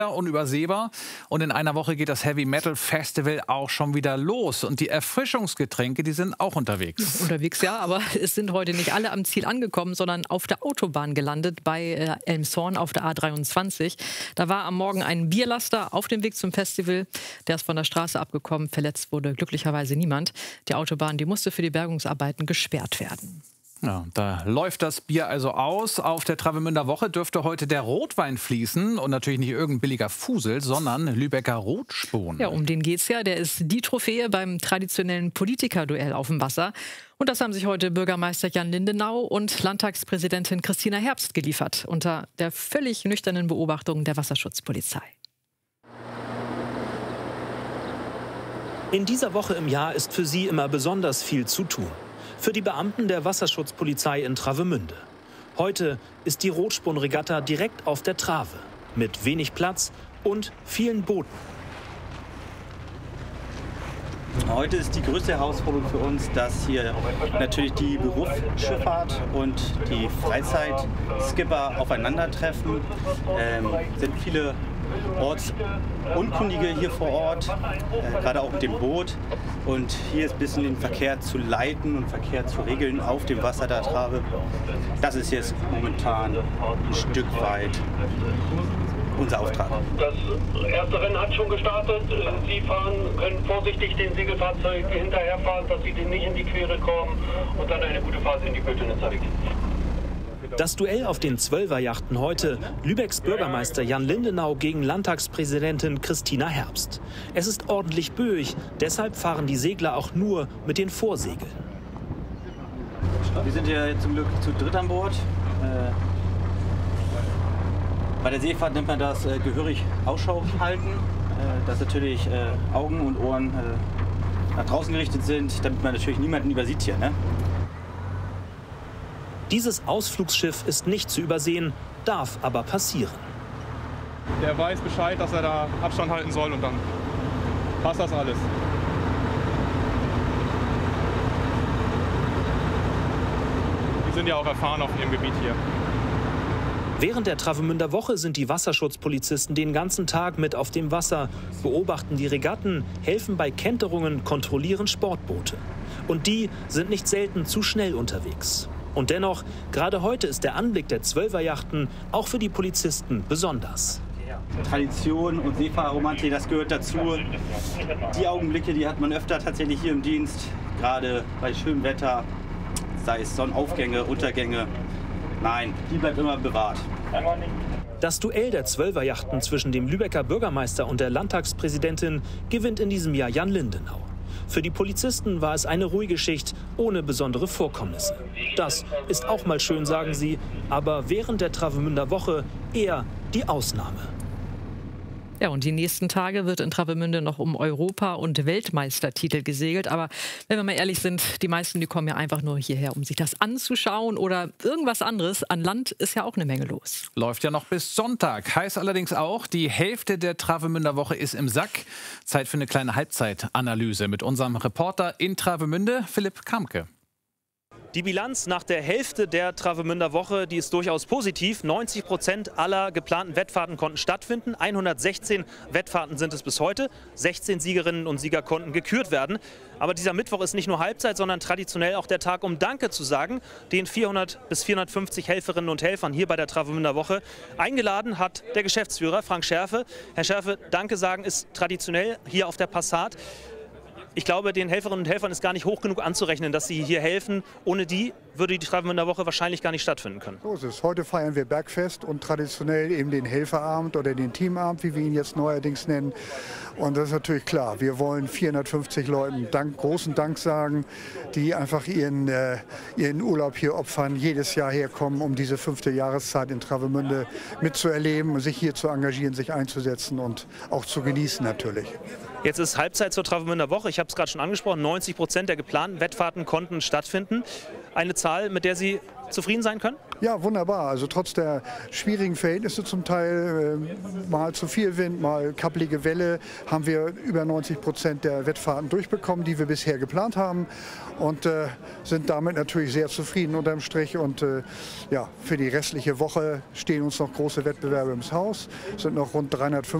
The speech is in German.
unübersehbar. Und in einer Woche geht das Heavy Metal Festival auch schon wieder los. Und die Erfrischungsgetränke, die sind auch unterwegs. Unterwegs, ja, aber es sind heute nicht alle am Ziel angekommen, sondern auf der Autobahn gelandet bei Elmshorn auf der A23. Da war am Morgen ein Bierlaster auf dem Weg zum Festival. Der ist von der Straße abgekommen. Verletzt wurde glücklicherweise niemand. Die Autobahn, die musste für die Bergungsarbeiten gesperrt werden. Ja, da läuft das Bier also aus. Auf der Travemünder Woche dürfte heute der Rotwein fließen. Und natürlich nicht irgendein billiger Fusel, sondern Lübecker Rotspon. Ja, um den geht's ja. Der ist die Trophäe beim traditionellen Politikerduell auf dem Wasser. Und das haben sich heute Bürgermeister Jan Lindenau und Landtagspräsidentin Christina Herbst geliefert. Unter der völlig nüchternen Beobachtung der Wasserschutzpolizei. In dieser Woche im Jahr ist für sie immer besonders viel zu tun. Für die Beamten der Wasserschutzpolizei in Travemünde. Heute ist die Rotspon-Regatta direkt auf der Trave. Mit wenig Platz und vielen Booten. Heute ist die größte Herausforderung für uns, dass hier natürlich die Berufsschifffahrt und die Freizeitskipper aufeinandertreffen. Sind viele Ortsunkundige hier vor Ort, gerade auch mit dem Boot. Und hier ist ein bisschen den Verkehr zu leiten und Verkehr zu regeln auf dem Wasser der Trave. Das ist jetzt momentan ein Stück weit unser Auftrag. Das erste Rennen hat schon gestartet. Sie können vorsichtig den Segelfahrzeug hinterherfahren, dass sie denen nicht in die Quere kommen und dann eine gute Phase in die Bötenitzer legen. Das Duell auf den Zwölferjachten heute, Lübecks Bürgermeister Jan Lindenau gegen Landtagspräsidentin Christina Herbst. Es ist ordentlich böig, deshalb fahren die Segler auch nur mit den Vorsegeln. Wir sind ja zum Glück zu dritt an Bord. Bei der Seefahrt nennt man das gehörig Ausschau halten, dass natürlich Augen und Ohren nach draußen gerichtet sind, damit man natürlich niemanden übersieht hier. Ne? Dieses Ausflugsschiff ist nicht zu übersehen, darf aber passieren. Der weiß Bescheid, dass er da Abstand halten soll und dann passt das alles. Die sind ja auch erfahren auf ihrem Gebiet hier. Während der Travemünder Woche sind die Wasserschutzpolizisten den ganzen Tag mit auf dem Wasser, beobachten die Regatten, helfen bei Kenterungen, kontrollieren Sportboote. Und die sind nicht selten zu schnell unterwegs. Und dennoch, gerade heute ist der Anblick der Zwölferjachten auch für die Polizisten besonders. Tradition und Seefahrerromantik, das gehört dazu. Die Augenblicke, die hat man öfter tatsächlich hier im Dienst, gerade bei schönem Wetter, sei es Sonnenaufgänge, Untergänge. Nein, die bleibt immer bewahrt. Das Duell der Zwölferjachten zwischen dem Lübecker Bürgermeister und der Landtagspräsidentin gewinnt in diesem Jahr Jan Lindenau. Für die Polizisten war es eine ruhige Schicht ohne besondere Vorkommnisse. Das ist auch mal schön, sagen sie, aber während der Travemünder Woche eher die Ausnahme. Ja, und die nächsten Tage wird in Travemünde noch um Europa- und Weltmeistertitel gesegelt. Aber wenn wir mal ehrlich sind, die meisten, die kommen ja einfach nur hierher, um sich das anzuschauen oder irgendwas anderes. An Land ist ja auch eine Menge los. Läuft ja noch bis Sonntag. Heißt allerdings auch, die Hälfte der Travemünder Woche ist im Sack. Zeit für eine kleine Halbzeitanalyse mit unserem Reporter in Travemünde, Philipp Kamke. Die Bilanz nach der Hälfte der Travemünder Woche, die ist durchaus positiv. 90% aller geplanten Wettfahrten konnten stattfinden. 116 Wettfahrten sind es bis heute. 16 Siegerinnen und Sieger konnten gekürt werden. Aber dieser Mittwoch ist nicht nur Halbzeit, sondern traditionell auch der Tag, um Danke zu sagen. Den 400 bis 450 Helferinnen und Helfern hier bei der Travemünder Woche. Eingeladen hat der Geschäftsführer Frank Scherfe. Herr Scherfe, Danke sagen ist traditionell hier auf der Passat. Ich glaube, den Helferinnen und Helfern ist gar nicht hoch genug anzurechnen, dass sie hier helfen. Ohne die würde die Travemünder Woche wahrscheinlich gar nicht stattfinden können. So ist es. Heute feiern wir Bergfest und traditionell eben den Helferabend oder den Teamabend, wie wir ihn jetzt neuerdings nennen. Und das ist natürlich klar. Wir wollen 450 Leuten großen Dank sagen, die einfach ihren Urlaub hier opfern, jedes Jahr herkommen, um diese 5. Jahreszeit in Travemünde mitzuerleben, sich hier zu engagieren, sich einzusetzen und auch zu genießen natürlich. Jetzt ist Halbzeit zur Travemünder Woche. Ich habe es gerade schon angesprochen, 90% der geplanten Wettfahrten konnten stattfinden. Eine Zahl, mit der Sie zufrieden sein können? Ja, wunderbar. Also trotz der schwierigen Verhältnisse zum Teil, mal zu viel Wind, mal kappelige Welle, haben wir über 90% der Wettfahrten durchbekommen, die wir bisher geplant haben. Und sind damit natürlich sehr zufrieden unterm Strich. Und ja, für die restliche Woche stehen uns noch große Wettbewerbe ins Haus. Es sind noch rund 350